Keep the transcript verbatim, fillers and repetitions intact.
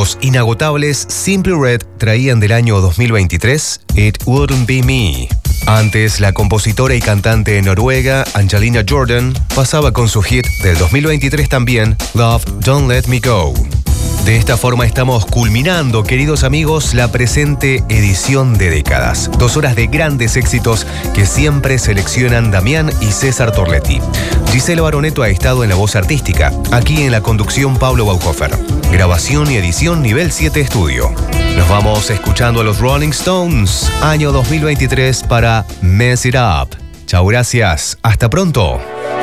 Los inagotables Simply Red traían del año dos mil veintitrés It Wouldn't Be Me. Antes, la compositora y cantante noruega Angelina Jordan pasaba con su hit del dos mil veintitrés también, Love Don't Let Me Go. De esta forma estamos culminando, queridos amigos, la presente edición de Décadas. Dos horas de grandes éxitos que siempre seleccionan Damián y César Torletti. Gisela Baroneto ha estado en la voz artística, aquí en la conducción Pablo Bauhofer. Grabación y edición nivel siete estudio. Nos vamos escuchando a los Rolling Stones, año dos mil veintitrés para Mess It Up. Chau, gracias. Hasta pronto.